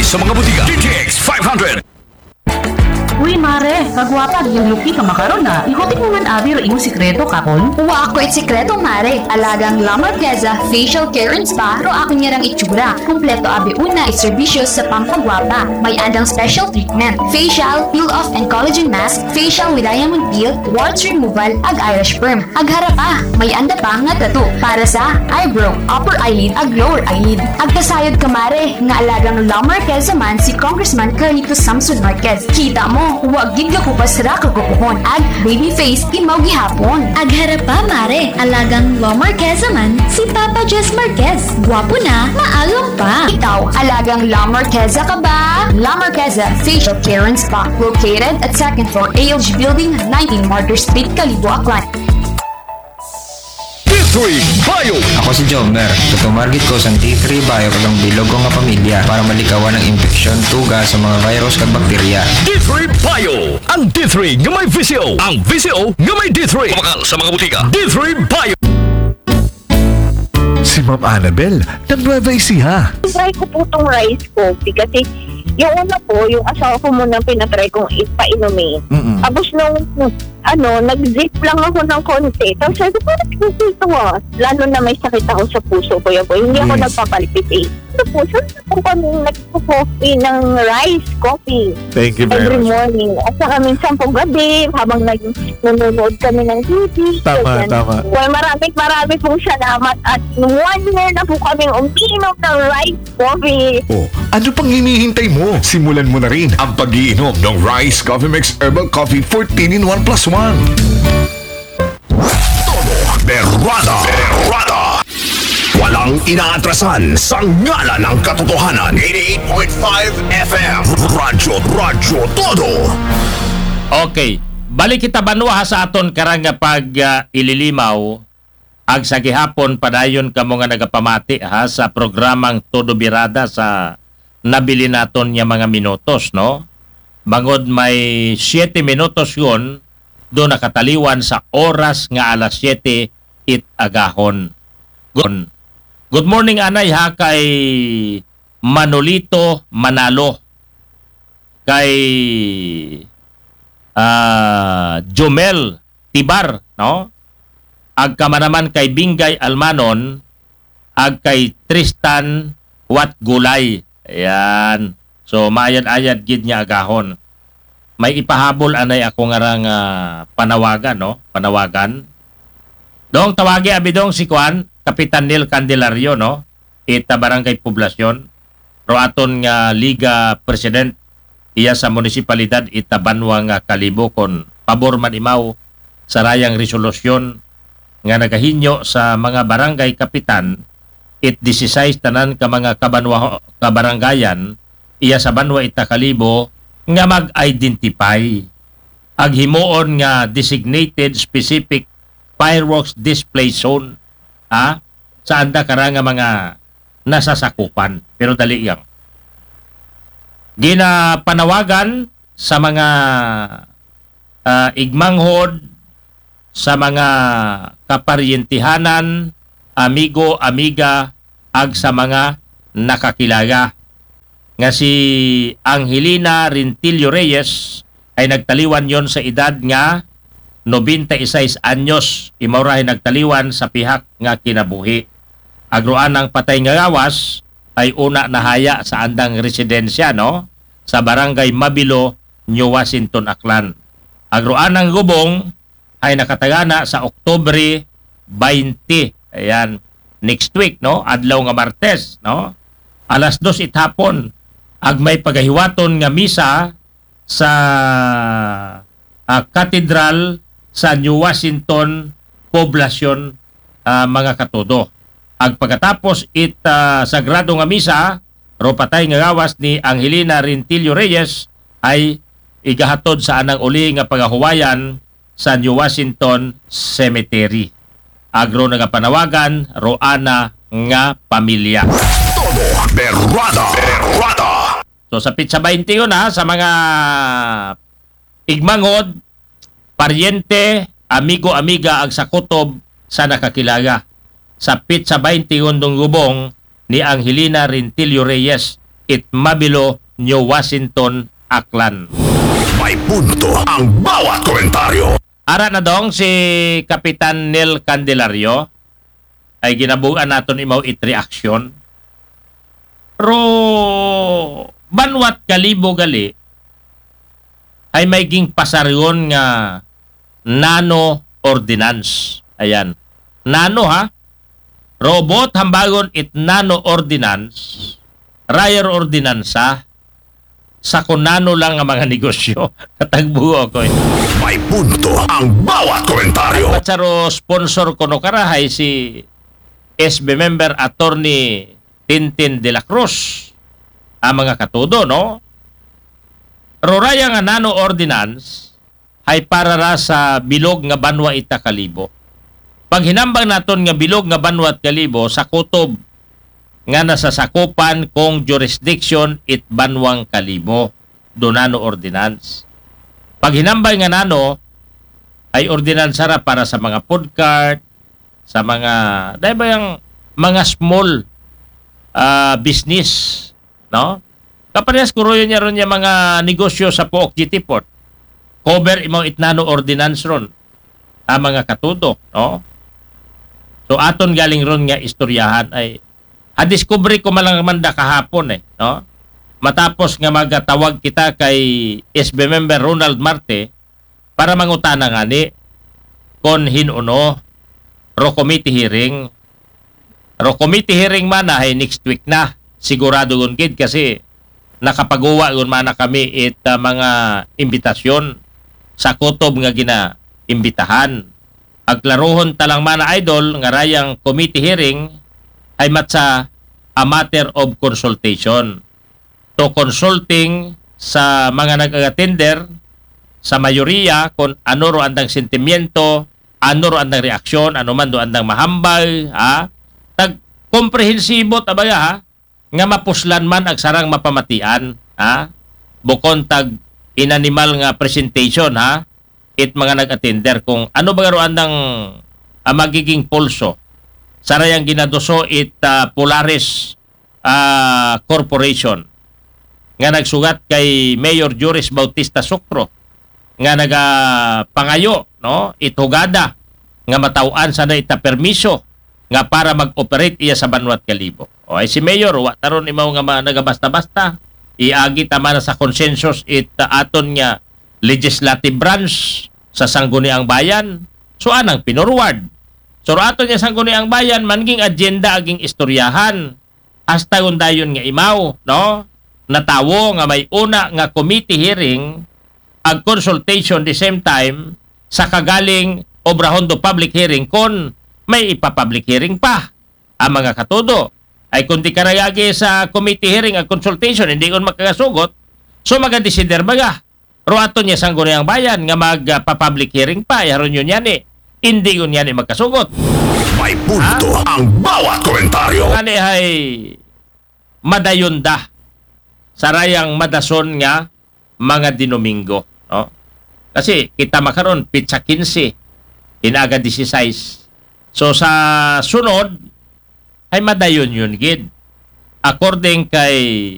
sa mga butika. DTX 500. Uy, mare, kagwapa, yung lupi ka makaroon na. Ikotin mo man abi ro imong sikreto kakon. Uwa ako it sikreto, mare. Alagang La Marqueza Facial Care and Spa ro ako niyarang itsura. Kompleto abi una is serbisyo sa pampagwapa. May andang special treatment. Facial, peel-off and collagen mask, facial with diamond peel, warts removal, ag Irish perm. Ag harapa, may anda pa nga tattoo para sa eyebrow, upper eyelid, ag lower eyelid. Ag kasayod ka, mare, nga alagang La Marqueza man si Congressman Carlito Samson Marquez. Kita mo, huwag gid ka kupasra kagupuhon. Ag baby face, imaw gihapon. Ag harapa, mare, alagang La Marqueza man si Papa Jess Marquez. Gwapo na, maalong pa. Ikaw, alagang La Marqueza ka ba? La Marqueza Facial Care and Spa, located at 2nd floor ALG Building, 19 Martyr Street, Calibo, Aklan. D3 Bio. Ako si Jomer. Tutumargit ko sa D3 Bio kagang bilog ko nga pamilya para malikawan ang infeksyon, tuga sa mga virus kag bakterya. D3 Bio. Ang D3 nga may VCO. Ang VCO nga may D3. Kumakal sa mga butika. D3 Bio. Si Ma'am Annabel, nag-Nueva Ecija. Try ko po itong rice coffee kasi yung una po, yung asawa ko muna pinatry kong ipainumin. Tapos nung, nag-zip lang ako ng konti. Tapos sabi ko, parang ito lalo na may sakit ako sa puso ko. Hindi ako nagpapalipit eh. Ito po, saan po kami nagpo-coffee ng rice coffee? Thank you very Every much. morning. At saka minsan po gabi, habang nanonood kami ng TV. Tama, tama. Well, marami pong salamat. At 1 year na po kaming uminom ng rice coffee. Oh, ano pang hinihintay mo? Simulan mo na rin ang pag-iinom ng Rice Coffee Mix Herbal Coffee 14 in 1 plus 1. Berrada. Walang inaatrasan sa ngalan ng katotohanan. 88.5 FM. Radyo Todo. Okay, balik kita banwa sa aton karang nga pag ililimaw ag sa gihapon padayon kamo nga nagapamati ha sa programang Todo Birada sa nabili naton nga mga minutos, no? Bangod may 7 minutos yun do nakataliwan sa oras nga alas 7 it agahon. Good morning anay ha kay Manolito Manalo, kay Jomel Tibar, no? Ag kamanaman kay Bingay Almanon, ag kay Tristan Wat Gulay. Ayan. So mayad-ayad gid niya agahon. May ipahabol anay ako ngarang panawagan, no? Panawagan. Dong tawagi abidong si Juan Kapitan Neil Candelario, no? Ita barangay poblasyon. Ro aton nga Liga President iya sa munisipalidad itabanwa nga Kalibo kon pabor man imaw sa rayang resolusyon nga nagahinyo sa mga barangay kapitan it 16 tanan ka mga kabarangayan iya sa banwa ita Kalibo nga mag-identify ag himuon nga designated specific fireworks display zone sa anda karanga mga nasasakupan. Pero dali yang ginapanawagan sa mga igmanghod, sa mga kaparyentihanan, amigo, amiga, ag sa mga nakakilala. Nga si Angelina Rintilio Reyes ay nagtaliwan yon sa edad nga 96 anyos. Imawrahay nagtaliwan sa pihak nga kinabuhi. Agroan ang patay nga gawas ay una nahaya sa andang residensya, no? Sa barangay Mabilo, New Washington, Aklan. Agroan ang gubong ay nakatagana sa Oktubre 20. Ayan, next week, no? Adlaw nga Martes, no? Alas 2 itapon. Ag may pagahiwaton nga misa sa katedral sa New Washington poblasyon, mga katodo. Ag pagkatapos sagrado nga misa ro patay nga gawas ni Angelina Rintilio Reyes ay igahatod sa anang uli nga pagahuwayan sa New Washington Cemetery. Agro nga panawagan ro ana nga pamilya. Todo Berrada. So sa Pitsa 21 sa mga igmangod, paryente, amigo, amiga ag sa kutob sa nakakilala. Sa Pitsa 21 gubong ni Angelina Rintilio Reyes Itmabilo, New Washington, Aklan. May punto ang bawat komentaryo. Ara na dong si Kapitan Neil Candelario ay ginabuan naton imaw it-reaction. Ro banwat kalibo gali ay may ging pasaryon nga nano ordinance. Ayan. Nano ha? Robot hambagon it nano ordinance. Rayar ordinansa sa kunano lang ang mga negosyo. Katagbuo ko. May punto ang bawat komentaryo. Patsaro sponsor ko no karahay si SB member attorney Tintin de la Cruz. Ang mga katudo, no? Roraya nga nano ordinance ay para ra sa bilog nga banwa ita kalibo. Pag hinambang naton nga bilog nga banwa at kalibo sa kutob nga nasasakupan kong jurisdiction it banwang kalibo do nano ordinance. Pag hinambay nga nano ay ordinansa ra para sa mga food cart, sa mga dahil ba yung mga small business, no? Kaparehas kuruyo niya ron yung mga negosyo sa Pook GT Port. Cover imo it nano ordinance ron ang mga katudo, no? So aton galing ron nga istoryahan ay discovery ko malang manda kahapon no? Matapos nga magatawag kita kay SB member Ronald Marte para mangutana nga ni kon hinuno ro committee hearing. Ro committee hearing man ay next week na. Sigurado gun kid kasi nakapagawa gun man na kami it mga imbitasyon sa kutob nga gina-imbitahan. Aglaruhon talang man idol nga rayang committee hearing ay matsa a matter of consultation. To consulting sa mga nag-attender sa mayoriya kung ano ro andang sentimiento, ano ro andang reaksyon, ano man do andang mahambal, tag komprehensibo tabaya nga mapuslan man ag sarang mapamatian, bukon tag inanimal nga presentation it mga nag-attender kung ano ba ro andang magiging pulso sarayang ginadoso it Polaris Corporation nga nagsugat kay Mayor Joris Bautista Sucro nga nagapangayo no itugada nga matawaan sana ita permiso nga para mag-operate iya sa Banwat Kalibo. O ay si Mayor wa taron imaw nga nagabasta-basta iagi tama na sa consensus it aton nga legislative branch sa Sangguniang Bayan. So anang pinorward. So ato niya Sangguniang Bayan manging agenda aging istoryahan hasta dayon nga imaw no natawo nga may una nga committee hearing ag consultation the same time sa kagaling obrahon do public hearing kon may ipa-public hearing pa ang mga katudo ay kung di karayagi sa committee hearing ag consultation hindi kon makagasugot so magadesider baga ro ato niya Sangguniang Bayan nga magpa-public hearing pa yaron yun yan hindi yun yan magkasugot. May punto ang bawat komentaryo. Ani ay madayunda sarayang madason nga mga dinomingo. No? Kasi kita makaron pitsa 15, inaga 16. So sa sunod ay madayon yun gid. According kay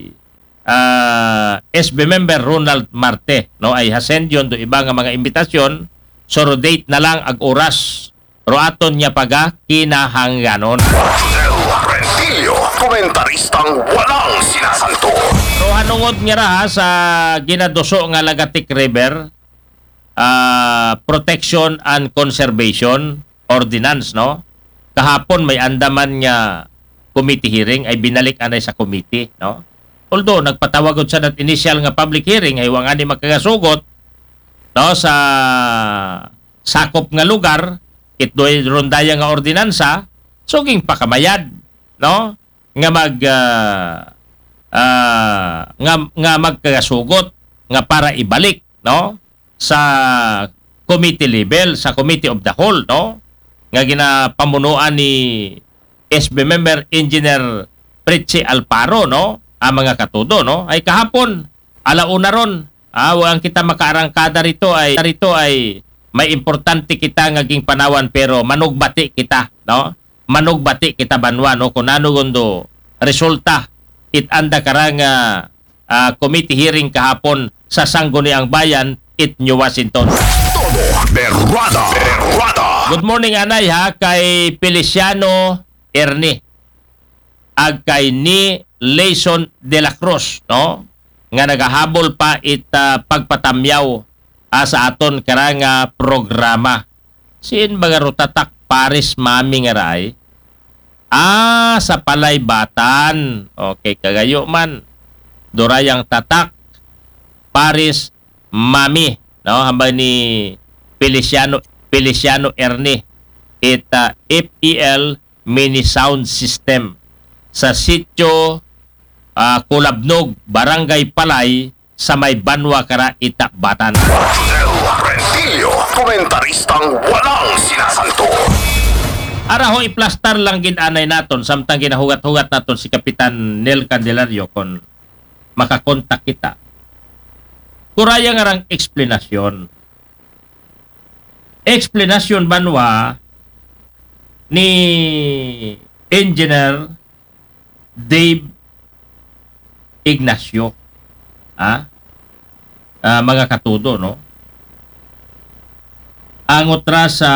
SB member Ronald Marte, no ay hasend yun do iba nga mga imbitasyon. So date na lang ag oras ro aton nya paga kinahangganon. Marcel Rentillo, komentaristang walang sinasanto. Ro hanungod nga ra sa ginadoso nga Lagatik River Protection and Conservation Ordinance, no? Kahapon may andaman nga committee hearing ay binalik anay sa committee, no? Although nagpatawag sa that initial nga public hearing ay wang ani makagasugot no sa sakop nga lugar itdoy rondaya nga ordinansa suging pakamayad no nga nga magkagasugot nga para ibalik no sa committee level sa committee of the whole no nga ginapamunuan ni SB member Engineer Pritchie Alparo no ang mga katudo no ay kahapon alauna ron ang kita makaarangkada rito ay may importante kita ngaging panawan pero manugbati kita no manugbati kita banwa no kung ano gundo resulta anda karang committee hearing kahapon sa Sangguniang Bayan, New Washington. Todo Berwada. Good morning, anay ha, kay Feliciano Ernie. Ag kay ni Layson de la Cruz, no? Nga nagahabol pa pagpatamyaw sa aton karang programa. Siin mga rutatak Paris mami nga ray? Sa Palaybatan. Okay, kagayo man. Durayang tatak Paris mami, no? Hambay ni Feliciano Ernie. FEL mini sound system sa sitio Kulabnog, Barangay Palay sa may Banwa Kara, Itakbatan. El Rentillo, komentaristang walang sinasanto. Araho iplastar lang ginanay naton samtang ginahugat-hugat naton si Kapitan Nel Candelario kon makakontak kita. Kuraya nga rang eksplanasyon. Eksplanasyon banwa ni Engineer Dave Ignacio. Mga katudo, no? Ang otra sa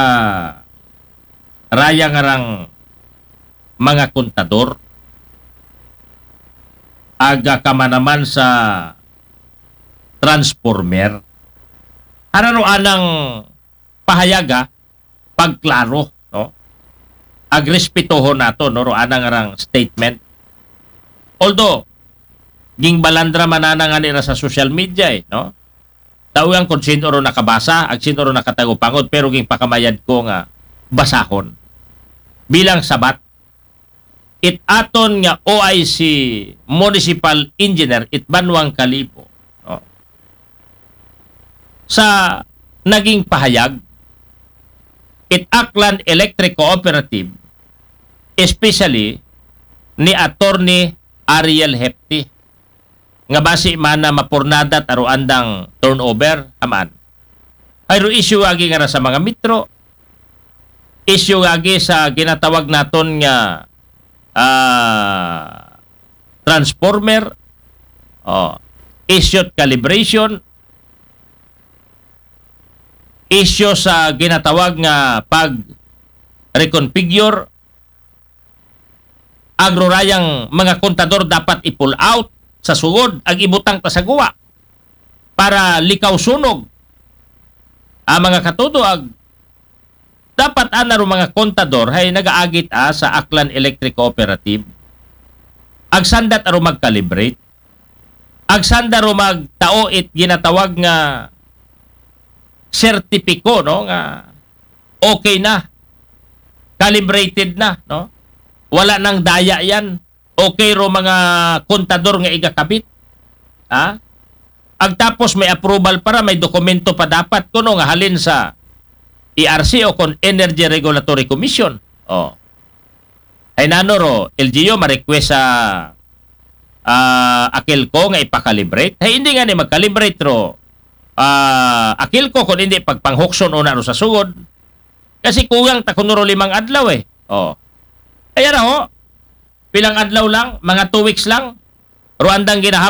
raya nga rang mga kontador aga kamanaman sa transformer. Ano anang pahayaga pagklaro, no? Agrespetohon nato, no? Anang rang statement. Although ging balandra manana nga nila sa social media, no? Tawang kung sino ro nakabasa, ag sino ro nakatagupangod, pero ging pakamayad ko nga basahon. Bilang sabat, aton nga OIC Municipal Engineer Banwang Kalibo, no? Sa naging pahayag, Aklan Electric Cooperative, especially ni Attorney Ariel Hepti, nga basi man na mapurnadat aro andang turnover aman. Ayro issue agi nga sa mga metro, issue agi sa ginatawag naton nga transformer, issue calibration, issue sa ginatawag nga pag reconfigure, agrorayang mga kontador dapat i-pull out sa sugod ag ibutang ta sa guwa para likaw sunog. Mga katudo ag dapat anaro mga kontador hay nagaagit sa Aklan Electric Cooperative. Ag sandat aro mag-calibrate. Ag sandaro magtao ginatawag nga sertipiko, no, nga okay na. Calibrated na, no? Wala nang daya yan. Okay ro mga kontador nga igakabit. Ag tapos may approval para, may dokumento pa dapat kuno nga halin sa ERC o kon Energy Regulatory Commission. Ay nano ro, LGU ma-request sa Akilco nga ipakalibrate. Ay hindi nga ni mag-calibrate ro Akilco kung hindi pagpanghukson una ro sa sugod. Kasi kugang takunuro 5 adlaw Kaya na ho, pilang adlaw lang, mga 2 weeks lang, Ruandang ginahap